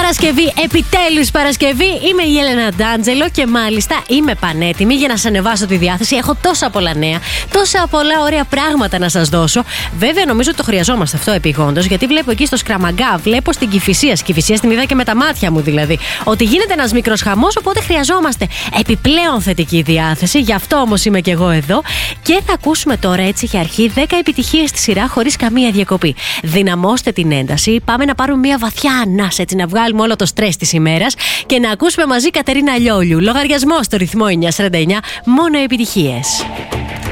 Παρασκευή, επιτέλους Παρασκευή. Είμαι η Έλενα Ντάντζελο και μάλιστα είμαι πανέτοιμη για να σας ανεβάσω τη διάθεση. Έχω τόσα πολλά νέα, τόσα πολλά ωραία πράγματα να σας δώσω. Βέβαια, νομίζω ότι το χρειαζόμαστε αυτό επιγόντως, γιατί βλέπω εκεί στο Σκραμαγκά, βλέπω στην Κηφισία. Κηφισία την είδα και με τα μάτια μου δηλαδή. Ότι γίνεται ένας μικρός χαμός, οπότε χρειαζόμαστε επιπλέον θετική διάθεση. Γι' αυτό όμως είμαι και εγώ εδώ. Και θα ακούσουμε τώρα έτσι για αρχή 10 επιτυχίες στη σειρά χωρίς καμία διακοπή. Δυναμώστε την ένταση. Πάμε να πάρουμε μια βαθιά ανάσα, έτσι να βγάλουμε όλο το στρες της ημέρας και να ακούσουμε μαζί Κατερίνα Λιόλιου. Λογαριασμό στο ρυθμό 949, μόνο επιτυχίες.